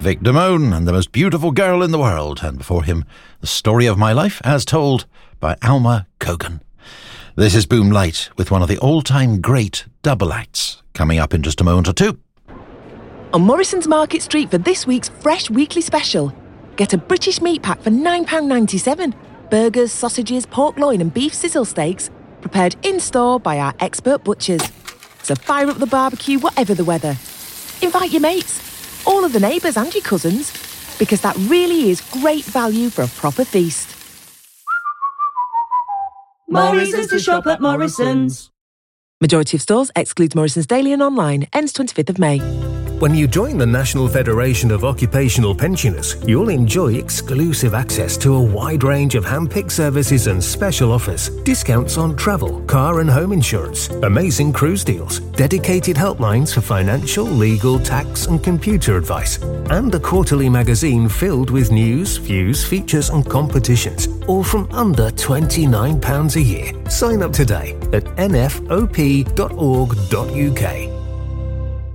Vic Damone and the Most Beautiful Girl in the World, and before him, The Story of My Life as told by Alma Cogan. This is Boom Light with one of the all-time great double acts, coming up in just a moment or two. On Morrison's Market Street for this week's Fresh Weekly Special. Get a British meat pack for £9.97. Burgers, sausages, pork loin and beef sizzle steaks, prepared in-store by our expert butchers. So fire up the barbecue whatever the weather. Invite your mates, all of the neighbours and your cousins, because that really is great value for a proper feast. Morrison's to shop at Morrison's. Majority of stores excludes Morrison's Daily and online. Ends 25th of May. When you join the National Federation of Occupational Pensioners, you'll enjoy exclusive access to a wide range of hand-picked services and special offers, discounts on travel, car and home insurance, amazing cruise deals, dedicated helplines for financial, legal, tax and computer advice, and a quarterly magazine filled with news, views, features and competitions, all from under £29 a year. Sign up today at nfop.org.uk.